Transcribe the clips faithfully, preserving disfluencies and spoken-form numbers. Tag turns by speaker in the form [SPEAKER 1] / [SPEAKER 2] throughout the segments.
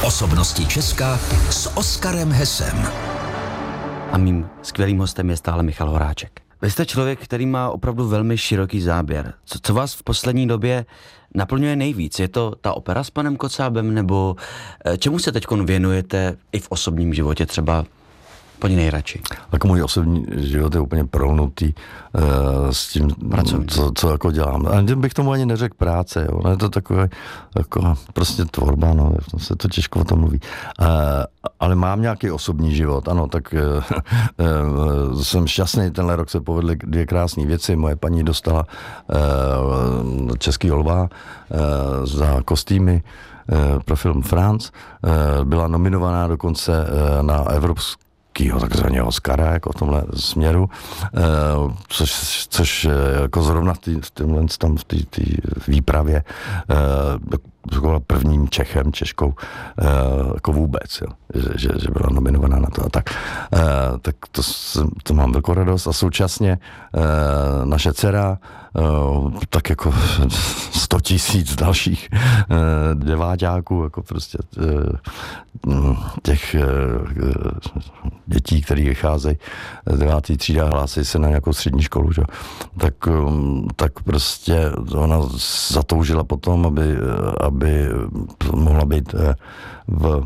[SPEAKER 1] Osobnosti Česka s Oskarem Hesem.
[SPEAKER 2] A mým skvělým hostem je stále Michal Horáček. Vy jste člověk, který má opravdu velmi široký záběr. Co, co vás v poslední době naplňuje nejvíc? Je to ta opera s panem Kocábem, nebo čemu se teďkon věnujete i v osobním životě třeba po ní nejradši?
[SPEAKER 3] Tak můj osobní život je úplně prolnutý uh, s tím, co, co jako dělám. A bych tomu ani neřekl práce, jo. No je to takové jako prostě tvorba, no, se to těžko o tom mluví. Uh, ale mám nějaký osobní život, ano, tak uh, uh, jsem šťastný, tenhle rok se povedly dvě krásné věci. Moje paní dostala uh, Český lva uh, za kostýmy uh, pro film France. Uh, byla nominovaná dokonce uh, na Evropskou takzvaně Oscara, jako v tomhle směru, což, což jako zrovna v, tý, v tomhle tam v té výpravě byla prvním Čechem, Češkou, jako vůbec, jo, že, že, že byla nominovaná na to a tak. Tak to, to mám velkou radost a současně naše dcera, tak jako sto tisíc dalších deváťáků, jako prostě těch dětí, které vycházejí z devátý třídy a hlásí se na nějakou střední školu, že? Tak, tak prostě ona zatoužila potom, aby, aby mohla být v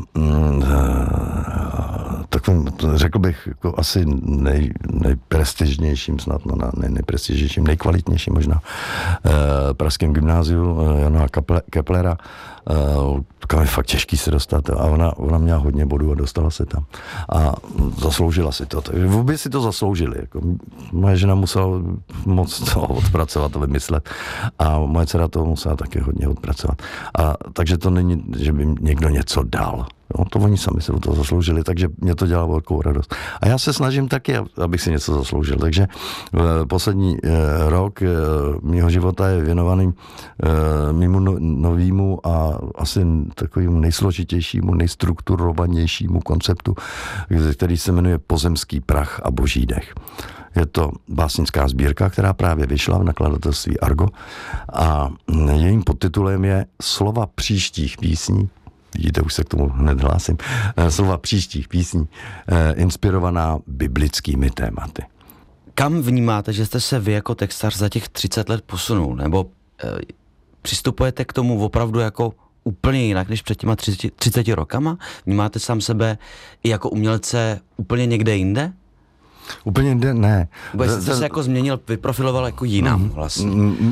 [SPEAKER 3] takovém, řekl bych, jako asi nej, nejprestižnějším, snad no, nej, nejprestižnějším, nejkvalitnějším možná pražském gymnáziu Jana Keplera, kam je fakt těžký se dostat a ona, ona měla hodně bodů a dostala se tam a zasloužila si to. Takže vůbec si to zasloužili. Jako, moje žena musela moc toho odpracovat a vymyslet a moje dcera to musela taky hodně odpracovat. A takže to není, že by někdo něco dal. No, to oni sami se o to zasloužili, takže mě to dělalo velkou radost. A já se snažím taky, abych si něco zasloužil. Takže poslední eh, rok eh, mýho života je věnovaný eh, mému no, novýmu a asi takovému nejsložitějšímu, nejstrukturovanějšímu konceptu, který se jmenuje Pozemský prach a boží dech. Je to básnická sbírka, která právě vyšla v nakladatelství Argo a jejím podtitulem je Slova příštích písní. Vidíte, už se k tomu hned hlásím. Slova příštích písní, inspirovaná biblickými tématy.
[SPEAKER 2] Kam vnímáte, že jste se vy jako textař za těch třicet let posunul? Nebo e, přistupujete k tomu opravdu jako úplně jinak, než před těma třiceti rokama? Vnímáte sám sebe i jako umělce úplně někde jinde?
[SPEAKER 3] Úplně jinde, ne.
[SPEAKER 2] Bo jste se jako změnil, vyprofiloval jako jinam vlastně.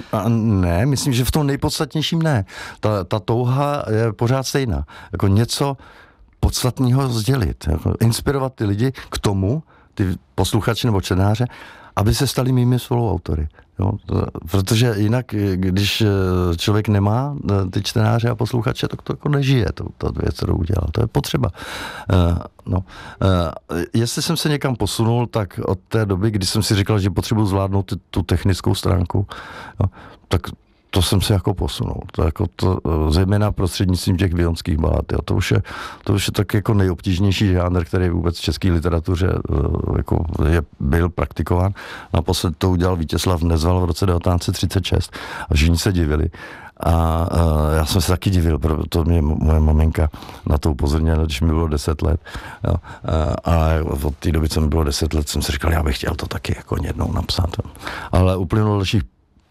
[SPEAKER 3] Ne, myslím, že v tom nejpodstatnějším ne. Ta, ta touha je pořád stejná. Jako něco podstatného sdělit. Jako inspirovat ty lidi k tomu, ty posluchači nebo čtenáře, aby se stali mými spoluautory. Jo, to, protože jinak, když člověk nemá ty čtenáře a posluchače, tak to jako nežije, to, to věc, kterou udělal. To je potřeba. Uh, no. uh, jestli jsem se někam posunul, tak od té doby, kdy jsem si říkal, že potřebuji zvládnout tu, tu technickou stránku, jo, tak to jsem se jako posunul. To jako to, zejména prostřednictvím těch vionských balad. Jo. To, už je, to už je tak jako nejobtížnější žánr, který vůbec v české literatuře jako je, byl praktikován. Naposled to udělal Vítězslav Nezval v roce devatenáct set třicet šest a všichni se divili. A, a já jsem se taky divil, protože mě moje maminka na to upozornila, když mi bylo deset let. Jo. A, a od té doby, co mi bylo deset let, jsem si říkal, já bych chtěl to taky jako jednou napsat. Jo. Ale uplynulo dalších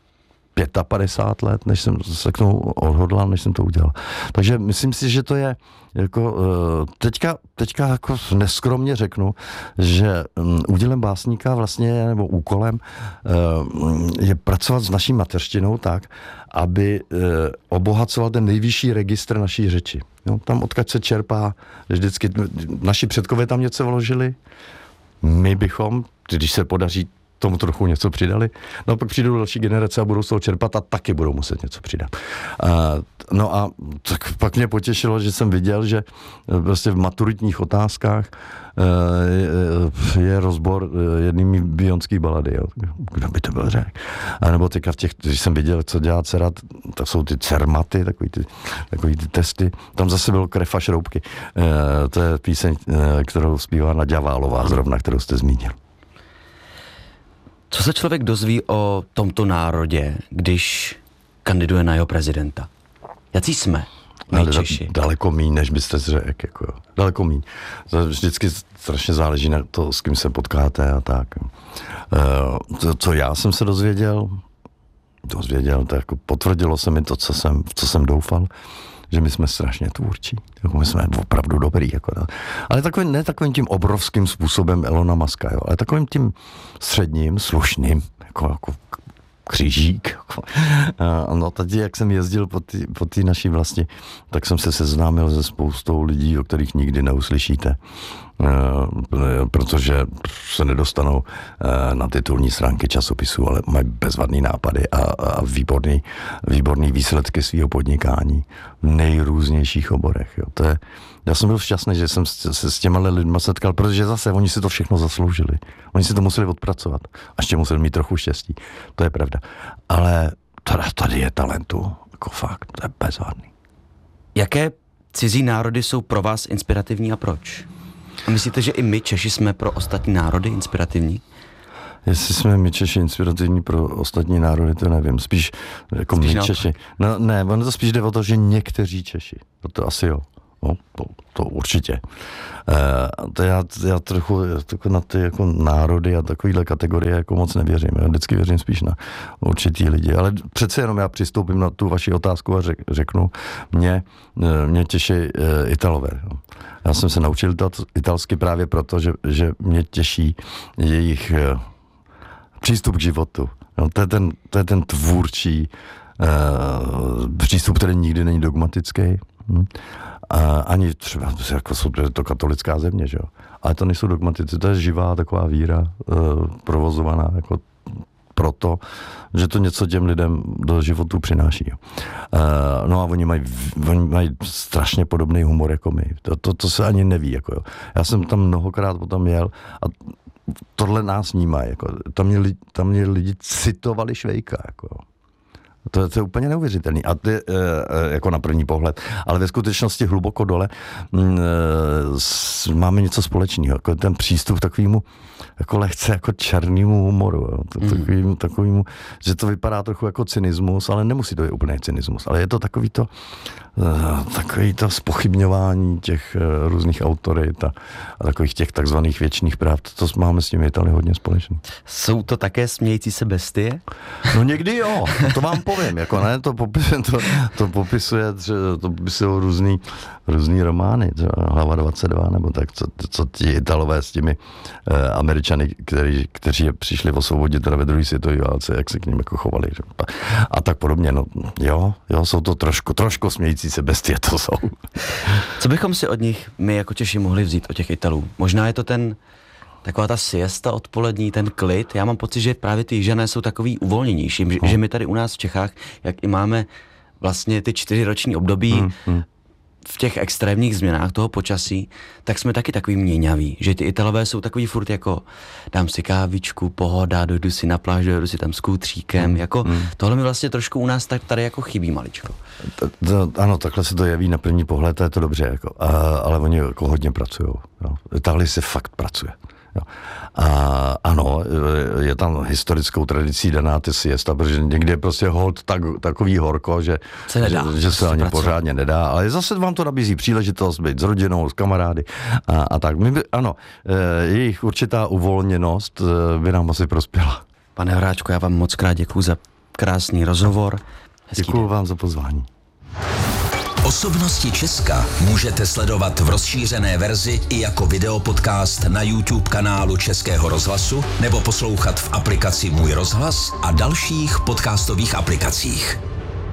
[SPEAKER 3] padesát pět let, než jsem se k tomu odhodlal, než jsem to udělal. Takže myslím si, že to je jako teďka, teďka jako neskromně řeknu, že údělem básníka vlastně, nebo úkolem je pracovat s naší mateřštinou tak, aby obohacoval ten nejvyšší registr naší řeči. Jo, tam odkud se čerpá, vždycky naši předkové tam něco vložili, my bychom, když se podaří tomu trochu něco přidali. No a pak přijdou další generace a budou z toho čerpat a taky budou muset něco přidat. Uh, no a tak pak mě potěšilo, že jsem viděl, že prostě v maturitních otázkách uh, je rozbor jednými bionských balady. Jo. Kdo by to byl řekl? A nebo teďka v těch, když jsem viděl, co dělá dcera, tak jsou ty cermaty, takový ty, takový ty testy. Tam zase bylo Krev a šroubky. Uh, to je píseň, uh, kterou zpívá Naďa Válová zrovna, kterou jste zmínil.
[SPEAKER 2] Co se člověk dozví o tomto národě, když kandiduje na jeho prezidenta? Jací jsme? mají Češi?
[SPEAKER 3] Daleko míň, než byste si řekl, jako jo. Daleko míň. Vždycky strašně záleží na to, s kým se potkáte a tak. To, co já jsem se dozvěděl, dozvěděl, to jako potvrdilo se mi to, co jsem, co jsem doufal, že my jsme strašně tvůrčí. Jako my jsme opravdu dobrý. Jako, no. Ale takovým, ne takovým tím obrovským způsobem Elona Muska, jo, ale takovým tím středním, slušným, jako, jako křížík. Jako. No teď, jak jsem jezdil po té po naší vlasti, tak jsem se seznámil se spoustou lidí, o kterých nikdy neuslyšíte, protože se nedostanou na titulní stránky časopisů, ale mají bezvadný nápady a, a výborný, výborný výsledky svého podnikání v nejrůznějších oborech. Jo. To je, já jsem byl šťastný, že jsem se s těma lidma setkal, protože zase oni si to všechno zasloužili. Oni si to museli odpracovat. A ještě museli mít trochu štěstí. To je pravda. Ale tady, tady je talentu. Jako fakt, to je bezvadný.
[SPEAKER 2] Jaké cizí národy jsou pro vás inspirativní a proč? A myslíte, že i my Češi jsme pro ostatní národy inspirativní?
[SPEAKER 3] Jestli jsme my Češi inspirativní pro ostatní národy, to nevím. Spíš jako spíš my Češi. No, ne, ono to spíš jde o to, že někteří Češi. To asi jo. No, to, to určitě. E, to já, já trochu jako na ty jako národy a takovýhle kategorie jako moc nevěřím. Já vždycky věřím spíš na určitý lidi. Ale přece jenom já přistoupím na tu vaši otázku a řek, řeknu, mě, mě těší e, Italové. Já jsem se naučil italsky právě proto, že, že mě těší jejich e, přístup k životu. No, to, je ten, to je ten tvůrčí e, přístup, který nikdy není dogmatický. Hm? A ani třeba, jako jsou to katolická země, že jo. Ale to nejsou dogmatici, to je živá taková víra, e, provozovaná jako proto, že to něco těm lidem do životu přináší. Jo. E, no a oni mají, oni mají strašně podobný humor jako my. To, to, to se ani neví. Jako jo. Já jsem tam mnohokrát potom jel a tohle nás vnímá. Jako. Tam, mě, tam mě lidi citovali Švejka. Jako. To, to je úplně neuvěřitelný. A ty, e, jako na první pohled. Ale ve skutečnosti hluboko dole m, e, máme něco společného. Jako ten přístup takovému jako lehce jako černému humoru. Jo. Takovýmu, takovýmu, že to vypadá trochu jako cynismus, ale nemusí to být úplně cynismus. Ale je to takový to, e, takový to zpochybňování těch e, různých autorit a, a takových těch takzvaných věčných práv. To máme s těmi Italy hodně společný.
[SPEAKER 2] Jsou to také smějící se bestie?
[SPEAKER 3] No někdy jo, to vám povím, jako ne, to popisuje, to, to popisuje, to popisují různý, různý romány, třeba Hlava dvacet dva, nebo tak, co, co ti Italové s těmi eh, Američany, který, kteří přišli osvobodit teda ve druhé světové válce, jak se k ním jako chovali. Že? A tak podobně, no jo, jo, jsou to trošku, trošku smějící se bestie, to jsou.
[SPEAKER 2] Co bychom si od nich my jako Češi mohli vzít, od těch Italů? Možná je to ten taková ta siesta odpolední, ten klid. Já mám pocit, že právě ty Jižané jsou takový uvolněnější, že, že my tady u nás v Čechách, jak i máme vlastně ty čtyřiroční období hmm, hmm. v těch extrémních změnách toho počasí, tak jsme taky takový měňaví, že ty Italové jsou takový furt jako dám si kávičku, pohoda, dojdu si na pláž, dojdu si tam s kůtříkem, hmm, jako hmm. tohle mi vlastně trošku u nás tady jako chybí maličko.
[SPEAKER 3] To, to, ano, takhle se to jeví na první pohled, to je to dobře, jako, a, ale oni jako hodně pracují. Itálie se fakt pracuje. Jo. A ano, je tam historickou tradicí daná ty siesta, protože někdy je prostě hold tak, takový horko, že
[SPEAKER 2] se, nedá,
[SPEAKER 3] že, že se ani pracuje. Pořádně nedá, ale zase vám to nabízí příležitost být s rodinou, s kamarády a, a tak. My by, ano, jejich určitá uvolněnost by nám asi prospěla.
[SPEAKER 2] Pane Horáčku, já vám moc krát děkuju za krásný rozhovor.
[SPEAKER 3] Děkuju vám za pozvání.
[SPEAKER 1] Osobnosti Česka můžete sledovat v rozšířené verzi i jako videopodcast na YouTube kanálu Českého rozhlasu nebo poslouchat v aplikaci Můj rozhlas a dalších podcastových aplikacích.